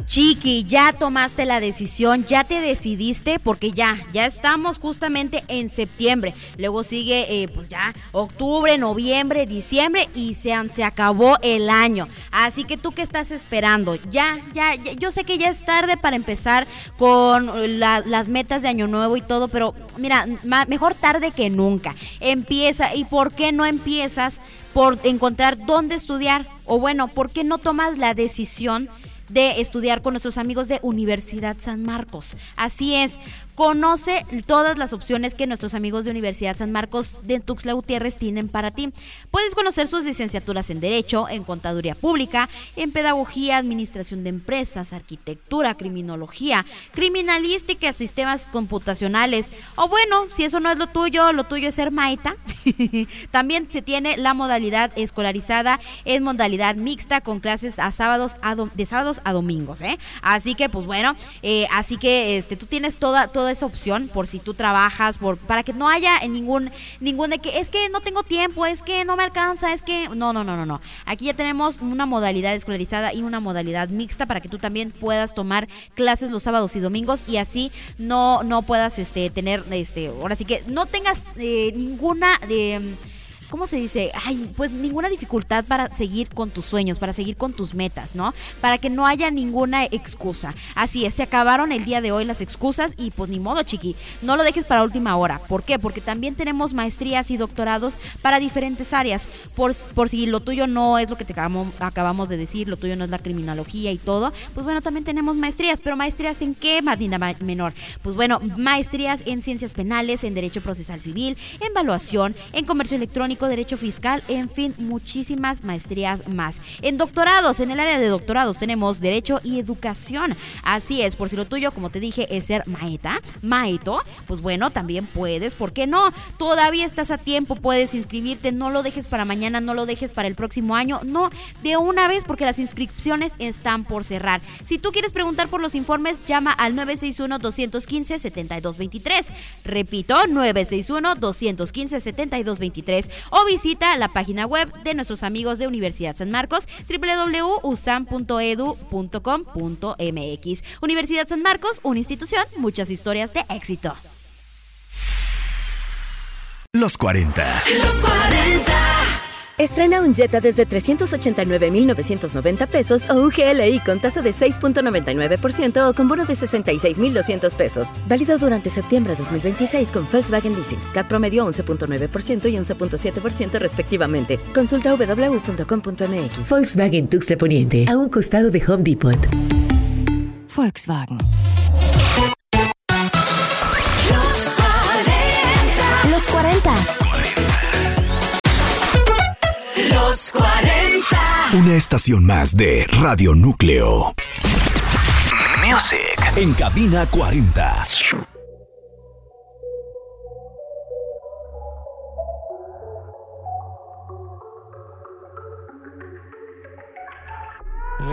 Chiqui, ya tomaste la decisión, ya te decidiste, porque ya estamos justamente en septiembre. Luego sigue, pues ya, octubre, noviembre, diciembre y se acabó el año. Así que tú, ¿qué estás esperando? Ya, yo sé que ya es tarde para empezar con las metas de año nuevo y todo, pero mira, mejor tarde que nunca. Empieza, ¿y por qué no empiezas por encontrar dónde estudiar? O bueno, ¿por qué no tomas la decisión de estudiar con nuestros amigos de Universidad San Marcos? Así es, conoce todas las opciones que nuestros amigos de Universidad San Marcos de Tuxtla Gutiérrez tienen para ti. Puedes conocer sus licenciaturas en Derecho, en Contaduría Pública, en Pedagogía, Administración de Empresas, Arquitectura, Criminología, Criminalística, Sistemas Computacionales. O bueno, si eso no es lo tuyo es ser maeta. También se tiene la modalidad escolarizada en modalidad mixta con clases de sábados a domingos, Así que, pues bueno, tú tienes toda esa opción por si tú trabajas, para que no haya ningún de que es que no tengo tiempo, es que no me alcanza, es que no. Aquí ya tenemos una modalidad escolarizada y una modalidad mixta para que tú también puedas tomar clases los sábados y domingos y así no puedas tener ahora sí que no tengas ninguna ¿cómo se dice? Pues ninguna dificultad para seguir con tus sueños, para seguir con tus metas, ¿no? Para que no haya ninguna excusa. Así es, se acabaron el día de hoy las excusas y pues ni modo, chiqui, no lo dejes para última hora. ¿Por qué? Porque también tenemos maestrías y doctorados para diferentes áreas. Por si lo tuyo no es lo que te acabamos de decir, lo tuyo no es la criminología y todo, pues bueno, también tenemos maestrías. ¿Pero maestrías en qué, Martina Menor? Pues bueno, maestrías en ciencias penales, en derecho procesal civil, en evaluación, en comercio electrónico, derecho fiscal, en fin, muchísimas maestrías más. En doctorados, en el área de doctorados tenemos derecho y educación. Así es, por si lo tuyo, como te dije, es ser maeto, pues bueno, también puedes, ¿por qué no? Todavía estás a tiempo, puedes inscribirte, no lo dejes para mañana, no lo dejes para el próximo año, no, de una vez, porque las inscripciones están por cerrar. Si tú quieres preguntar por los informes, llama al 961-215-7223. Repito, 961-215-7223. O visita la página web de nuestros amigos de Universidad San Marcos, www.usam.edu.com.mx. Universidad San Marcos, una institución, muchas historias de éxito. Los 40. Estrena un Jetta desde 389,990 pesos o un GLI con tasa de 6.99% o con bono de 66,200 pesos. Válido durante septiembre de 2026 con Volkswagen Leasing. CAT promedio 11.9% y 11.7% respectivamente. Consulta www.com.mx. Volkswagen Tuxtla Poniente, a un costado de Home Depot. Volkswagen. Los 40. Los 40. Una estación más de Radio Núcleo. Music. En cabina 40.